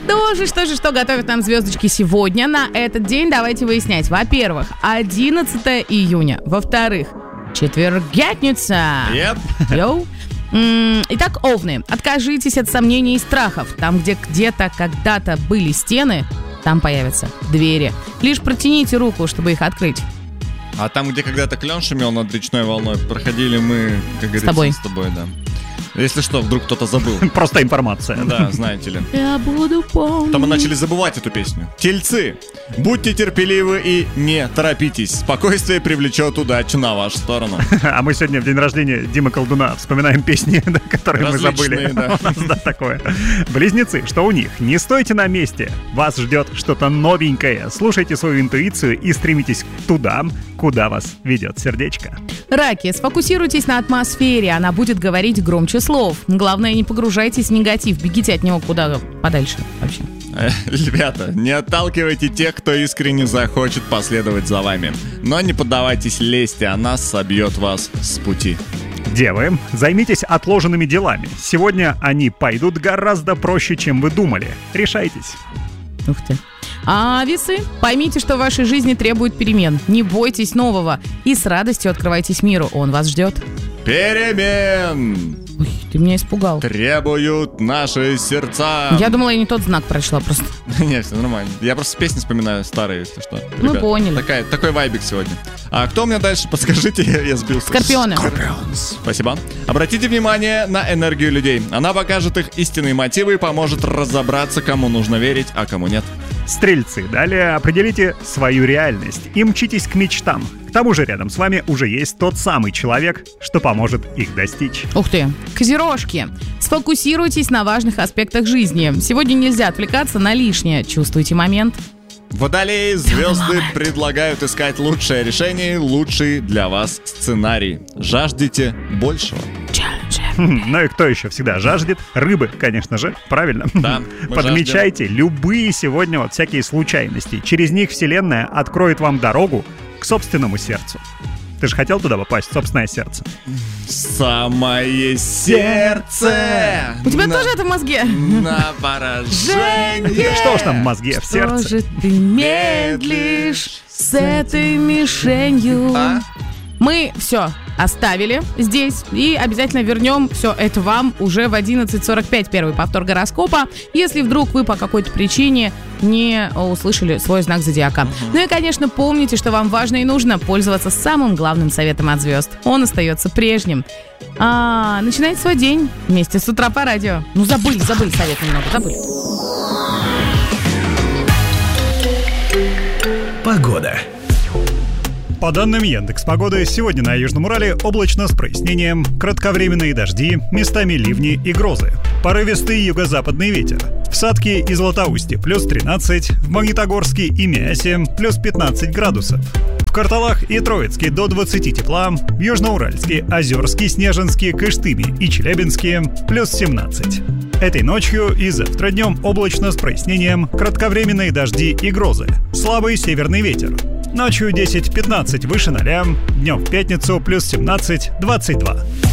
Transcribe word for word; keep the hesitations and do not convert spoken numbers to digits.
Что же, что же, что готовят нам звездочки сегодня на этот день? Давайте выяснять. Во-первых, одиннадцатое июня. Во-вторых, четверг-пятница. Yep. Йоу. Итак, овны, откажитесь от сомнений и страхов. Там, где где-то когда-то были стены, там появятся двери. Лишь протяните руку, чтобы их открыть. А там, где когда-то клен шумел над речной волной, проходили мы, как говорится, с тобой. С тобой, да. Если что, вдруг кто-то забыл. Просто информация. Да, знаете ли. Я буду помнить. То мы начали забывать эту песню. Тельцы, будьте терпеливы и не торопитесь. Спокойствие привлечет удачу на вашу сторону. А мы сегодня в день рождения Димы Колдуна вспоминаем песни, да, которые мы забыли. Да. У нас, да, такое. Близнецы, что у них? Не стойте на месте. Вас ждет что-то новенькое. Слушайте свою интуицию и стремитесь туда, куда вас ведет сердечко. Раки, сфокусируйтесь на атмосфере, она будет говорить громче слов. Главное, не погружайтесь в негатив, бегите от него куда подальше вообще. Ребята, не отталкивайте тех, кто искренне захочет последовать за вами. Но не поддавайтесь лести, она собьет вас с пути. Девы, займитесь отложенными делами. Сегодня они пойдут гораздо проще, чем вы думали. Решайтесь. Ух ты. А весы, поймите, что в вашей жизни требует перемен. Не бойтесь нового и с радостью открывайтесь миру, он вас ждет. Перемен! Ой, ты меня испугал. Требуют наши сердца. Я думала, я не тот знак прочла просто. Не, все нормально. Я просто песни вспоминаю старые, если что. Мы Ребят, поняли. Такая, такой вайбик сегодня. А кто у меня дальше? Подскажите, я, я сбился. Скорпионы. Спасибо. Обратите внимание на энергию людей. Она покажет их истинные мотивы и поможет разобраться, кому нужно верить, а кому нет. Стрельцы, далее определите свою реальность и мчитесь к мечтам. К тому же рядом с вами уже есть тот самый человек, что поможет их достичь. Ух ты. Козерожки, сфокусируйтесь на важных аспектах жизни. Сегодня нельзя отвлекаться на лишнее. Чувствуйте момент. Водолеи, звезды предлагают искать лучшее решение, лучший для вас сценарий. Жаждите большего. Ну и кто еще всегда жаждет? Рыбы, конечно же, правильно? Да, мы Подмечайте любые сегодня вот всякие случайности. Через них Вселенная откроет вам дорогу к собственному сердцу. Ты же хотел туда попасть, в собственное сердце? Самое сердце! У тебя на, тоже это в мозге? На поражение! Что ж там в мозге, в Что сердце? же ты медлишь с этой мишенью? А? Мы все оставили здесь и обязательно вернем все это вам уже в одиннадцать сорок пять, первый повтор гороскопа, если вдруг вы по какой-то причине не услышали свой знак зодиака. Uh-huh. Ну и, конечно, помните, что вам важно и нужно пользоваться самым главным советом от звезд. Он остается прежним. А, начинайте свой день вместе с утра по радио. Ну, забыли, забыли совет немного, забыли. Погода. По данным Яндекс.Погоды, сегодня на Южном Урале облачно с прояснением, кратковременные дожди, местами ливни и грозы. Порывистый юго-западный ветер. В Сатке и Златоусте плюс тринадцать, в Магнитогорске и Миасе плюс пятнадцать градусов. В Карталах и Троицке до двадцати тепла, в Южноуральске, Озерске, Снежинске, Кыштыме и Челябинске плюс семнадцать. Этой ночью и завтра днем облачно с прояснением, кратковременные дожди и грозы. Слабый северный ветер. Ночью десять-пятнадцать выше ноля, днем в пятницу плюс семнадцать-двадцать два.